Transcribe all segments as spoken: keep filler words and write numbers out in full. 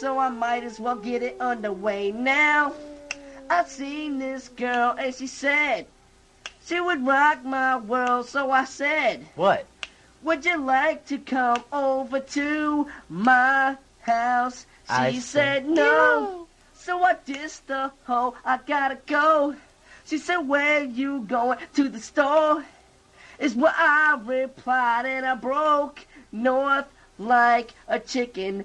so I might as well get it underway now. I seen this girl and she said she would rock my world, so I said, what? Would you like to come over to my house? She I said, said no. no. So I dissed the hoe, I gotta go. She said, where you going? To the store? Is what I replied, and I broke north like a chicken.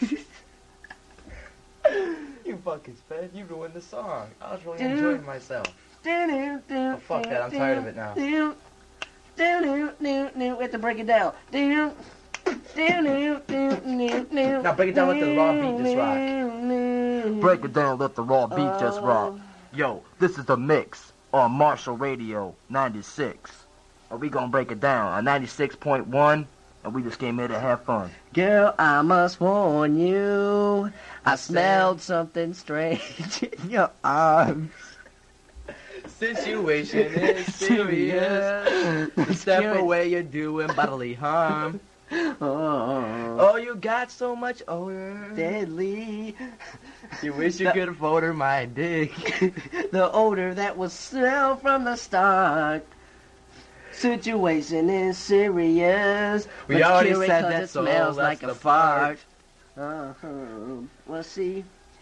You fucking sped. You ruined the song. I was really enjoying myself. Oh, fuck that. I'm tired of it now. Do, do, do, do. We have to break it down. Do, do, do, do, do, do. Now break it down with the raw beat just rock. Break it down, let the raw beat just rock. Yo, this is the mix on Marshall Radio ninety-six. And we gonna break it down on ninety-six point one, and we just came here to have fun. Girl, I must warn you, I smelled something strange in your arms. Situation is serious. Step away, you're doing bodily harm. Oh, Oh, you got so much odor. deadly. You wish you The- could have odor my dick. The odor that was smelled from the start. Situation is serious. We Let's already cure it said 'cause that, it so smells let's like a depart. fart. Uh-huh. Well, see,